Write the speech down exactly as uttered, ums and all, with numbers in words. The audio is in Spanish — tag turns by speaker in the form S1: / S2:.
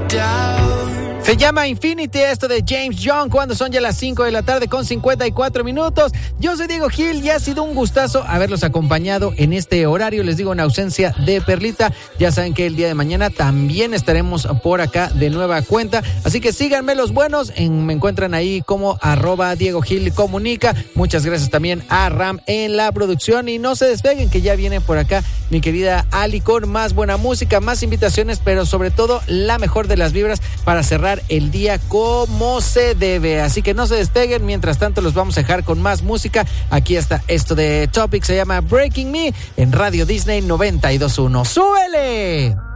S1: Se llama Infinity, esto de James Young, cuando son ya las cinco de la tarde con cincuenta y cuatro minutos. Yo soy Diego Gil y ha sido un gustazo haberlos acompañado en este horario. Les digo, en ausencia de Perlita. Ya saben que el día de mañana también estaremos por acá de nueva cuenta. Así que síganme los buenos. En, me encuentran ahí como arroba Diego Gil Comunica. Muchas gracias también a Ram en la producción. Y no se despeguen, que ya viene por acá mi querida Ali con más buena música, más invitaciones, pero sobre todo la mejor de las vibras para cerrar el día como se debe. Así que no se despeguen. Mientras tanto, los vamos a dejar con más música. Aquí está esto de Topic, se llama Breaking Me en Radio Disney noventa y dos punto uno. ¡Súbele!